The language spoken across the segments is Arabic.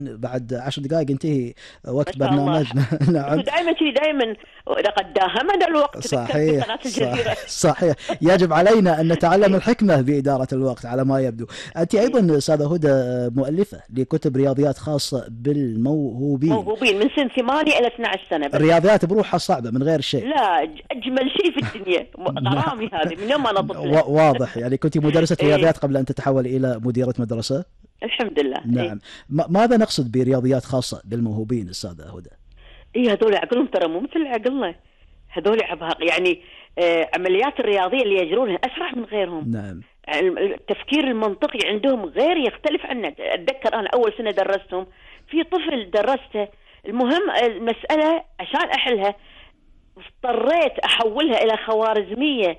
بعد 10 دقائق ينتهي ما وقت شاء الله. برنامجنا. نعم. دائما شيء دائما، لقد داهمنا الوقت في صحيح قناة الجزيرة. صحيح. يجب علينا أن نتعلم الحكمة بإدارة الوقت على ما يبدو. أنت أيضا أستاذة هدى مؤلفة لكتب رياضيات خاصة بالموهوبين. موهوبين من سن 8 إلى 12 سنة بس. الرياضيات بروحها صعبة من غير شيء. لا، أجمل شيء في الدنيا غرامي هذه من يوم أنا طفلة. واضح. يعني كنت مدرسة إيه. رياضيات قبل أن تتحول إلى مديرة مدرسة. الحمد لله. نعم. ماذا نقصد برياضيات خاصة بالموهوبين أستاذة هدى؟ إيه، هذول عقلهم ترى مو مثل عقلنا، هذول عبهق يعني. عمليات الرياضية اللي يجرونها أسرع من غيرهم. نعم. التفكير المنطقي عندهم غير، يختلف عنا. أتذكر أنا أول سنة درستهم في طفل درسته، المهم المسألة عشان أحلها اضطريت أحولها إلى خوارزمية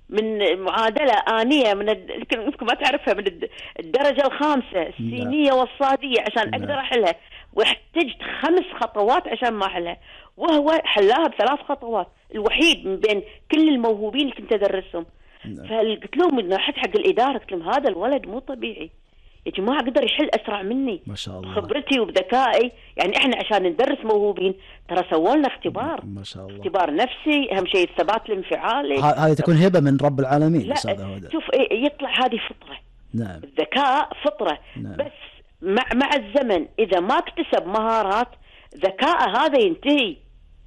من معادلة آنية من يمكن ما تعرفها، من الدرجة الخامسة السينية والصادية عشان أقدر أحلها، واحتجت 5 خطوات عشان ما أحلها، وهو حلاها ب3 خطوات، الوحيد من بين كل الموهوبين اللي كنت أدرسهم. فقلت لهم من ناحية حق الإدارة، قلت لهم هذا الولد مو طبيعي يا جماعة، قدر يحل أسرع مني. ما شاء الله. خبرتي وبذكائي يعني. إحنا عشان ندرس موهوبين ترى سوولنا اختبار. ما شاء الله. اختبار نفسي، أهم شيء الثبات الانفعالي. هذه تكون هبة من رب العالمين. لا شوف، يطلع هذه فطرة. نعم. الذكاء فطرة. نعم. بس مع الزمن إذا ما اكتسب مهارات ذكاء هذا ينتهي.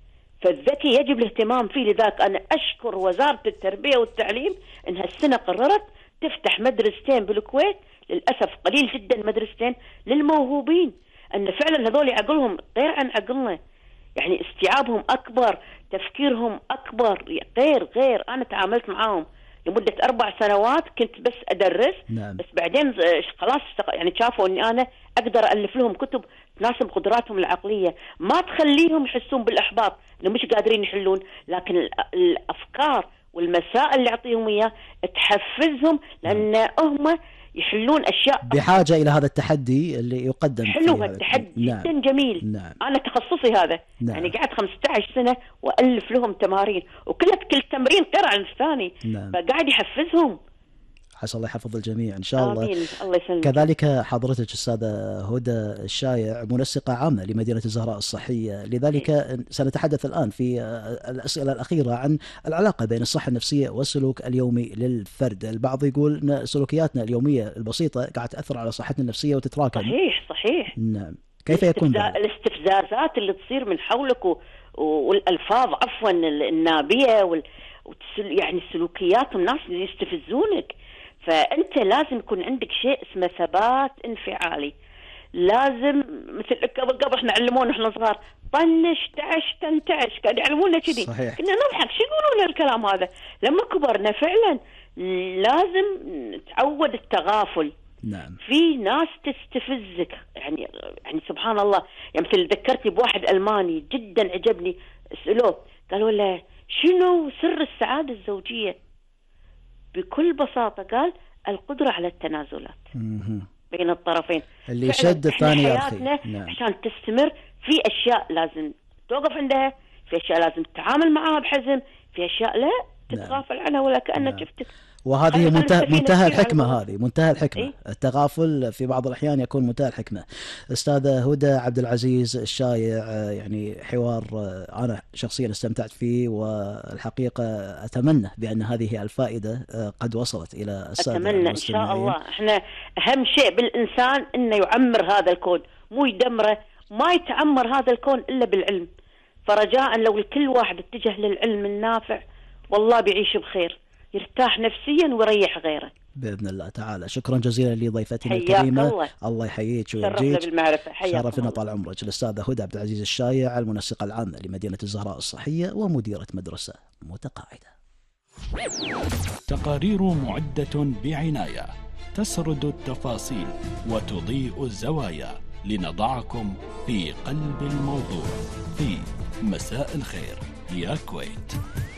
فالذكي يجب الاهتمام فيه. لذلك أنا أشكر وزارة التربية والتعليم إنها السنة قررت تفتح مدرستين بالكويت، للأسف قليل جدا مدرستين للموهوبين، أن فعلا هذول عقلهم غير عن عقلنا، يعني استيعابهم أكبر، تفكيرهم أكبر، غير. أنا تعاملت معاهم لمدة 4 سنوات كنت بس أدرس. نعم. بس بعدين خلاص يعني شافوا أني أنا أقدر ألف لهم كتب تناسب قدراتهم العقلية، ما تخليهم يحسون بالإحباط إنه مش قادرين يحلون، لكن الأفكار والمسائل اللي أعطيهم إياه تحفزهم، لأن هم يحلون أشياء بحاجة إلى هذا التحدي اللي يقدم. حلو التحدي. نعم. جدا جميل. نعم. أنا تخصصي هذا. نعم. يعني قعدت 15 سنة وألف لهم تمارين، وكل تمرين غير عن الثاني. نعم. فقاعد يحفزهم. حسن الله يحفظ الجميع إن شاء الله. آمين. الله يسلمك. كذلك حضرتك أستاذة هدى الشايع منسقة عامة لمدينة الزهراء الصحية، لذلك سنتحدث الآن في الأسئلة الأخيرة عن العلاقة بين الصحة النفسية والسلوك اليومي للفرد. البعض يقول أن سلوكياتنا اليومية البسيطة قاعد تأثر على صحتنا النفسية وتتراكم. صحيح. نعم. كيف يكون ذلك؟ الاستفزازات اللي تصير من حولك والألفاظ عفوا النابية يعني السلوكيات، الناس اللي يستفزونك. فأنت لازم يكون عندك شيء اسمه ثبات انفعالي. لازم مثل قبل احنا علمونا احنا صغار طنش تعش تنتعش، كانوا يعلمونا كذي، كنا نضحك شو يقولون الكلام هذا. لما كبرنا فعلا لازم نتعود التغافل. نعم. في ناس تستفزك يعني سبحان الله. يعني مثل ذكرتني بواحد ألماني جدا عجبني، اسألوه قالوا له شنو سر السعادة الزوجية؟ بكل بساطة قال القدرة على التنازلات بين الطرفين، اللي يشد الثاني يرخي. نعم. عشان تستمر في أشياء لازم توقف عندها، في أشياء لازم تتعامل معها بحزم، في أشياء لا تتغافل عنها ولا كأنك شفتك. وهذه منتهى الحكمة. هذه منتهى الحكمة. إيه؟ التغافل في بعض الأحيان يكون منتهى الحكمة. أستاذة هدى عبد العزيز الشايع، يعني حوار أنا شخصيا استمتعت فيه، والحقيقة أتمنى بأن هذه الفائدة قد وصلت إلى السادة المستمعين. أتمنى إن شاء الله. إحنا أهم شيء بالإنسان إنه يعمر هذا الكون، مو يدمره. ما يتعمر هذا الكون إلا بالعلم. فرجاء لو الكل واحد اتجه للعلم النافع والله بيعيش بخير، يرتاح نفسيا ويريح غيره بإذن الله تعالى. شكرا جزيلا لضيفتنا الكريمة. الله يحييك ويرجيك. شرفنا بالمعرفة. شرفنا طال عمرك. الأستاذة هدى عبد العزيز الشايع المنسقة العامة لمدينة الزهراء الصحية ومديرة مدرسة متقاعدة. تقارير معدة بعناية، تسرد التفاصيل وتضيء الزوايا لنضعكم في قلب الموضوع في مساء الخير يا كويت.